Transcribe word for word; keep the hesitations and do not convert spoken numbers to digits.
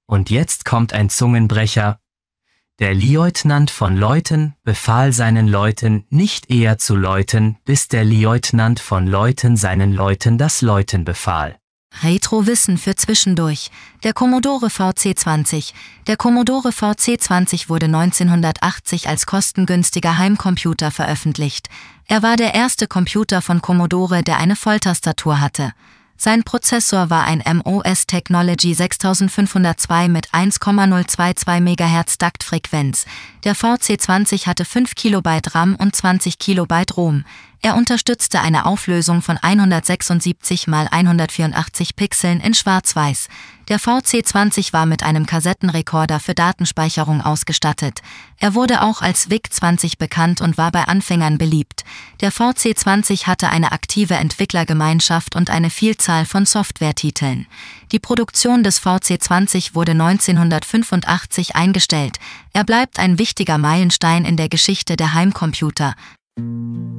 Und jetzt kommt ein Zungenbrecher. Der Lieutenant von Leuten befahl seinen Leuten, nicht eher zu läuten, bis der Lieutenant von Leuten seinen Leuten das Läuten befahl. Retrowissen für zwischendurch. Der Commodore V C zwanzig. Der Commodore V C zwanzig wurde neunzehnhundertachtzig als kostengünstiger Heimcomputer veröffentlicht. Er war der erste Computer von Commodore, der eine Volltastatur hatte. Sein Prozessor war ein M O S Technology sechstausendfünfhundertzwei mit eins Komma null zwei zwei Megahertz Taktfrequenz. Der V C zwanzig hatte fünf Kilobyte RAM und zwanzig Kilobyte ROM. Er unterstützte eine Auflösung von hundertsechsundsiebzig mal hundertvierundachtzig Pixeln in Schwarz-Weiß. Der V C zwanzig war mit einem Kassettenrekorder für Datenspeicherung ausgestattet. Er wurde auch als V I C zwanzig bekannt und war bei Anfängern beliebt. Der V C zwanzig hatte eine aktive Entwicklergemeinschaft und eine Vielzahl von Softwaretiteln. Die Produktion des V C zwanzig wurde neunzehnhundertfünfundachtzig eingestellt. Er bleibt ein wichtiger Meilenstein in der Geschichte der Heimcomputer.